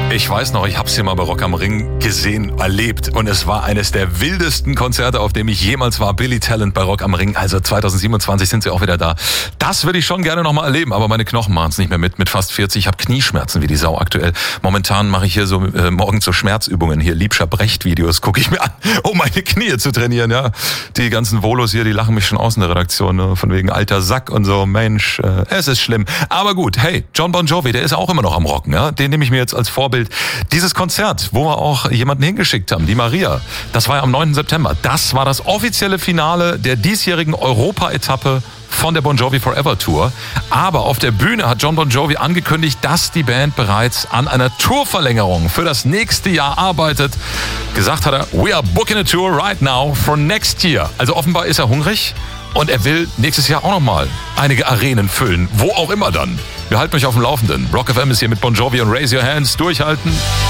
Ich weiß noch, ich habe es hier mal bei Rock am Ring gesehen, erlebt und es war eines der wildesten Konzerte, auf dem ich jemals war. Billy Talent bei Rock am Ring, also 2027 sind sie auch wieder da. Das würde ich schon gerne nochmal erleben, aber meine Knochen machen es nicht mehr mit fast 40. Ich habe Knieschmerzen wie die Sau aktuell. Momentan mache ich hier so morgens so Schmerzübungen, hier Liebscher Brecht-Videos gucke ich mir an, um meine Knie zu trainieren. Ja, die ganzen Volos hier, die lachen mich schon aus in der Redaktion, ne? Von wegen alter Sack und so. Mensch, es ist schlimm. Aber gut, hey, Jon Bon Jovi, der ist auch immer noch am Rocken. Ja? Den nehme ich mir jetzt als Vorbild. Dieses Konzert, wo wir auch jemanden hingeschickt haben, die Maria, das war ja am 9. September. Das war das offizielle Finale der diesjährigen Europa-Etappe von der Bon Jovi Forever Tour. Aber auf der Bühne hat Jon Bon Jovi angekündigt, dass die Band bereits an einer Tourverlängerung für das nächste Jahr arbeitet. Gesagt hat er, we are booking a tour right now for next year. Also offenbar ist er hungrig und er will nächstes Jahr auch nochmal einige Arenen füllen. Wo auch immer dann. Wir halten euch auf dem Laufenden. Rock FM ist hier mit Bon Jovi und Raise Your Hands. Durchhalten.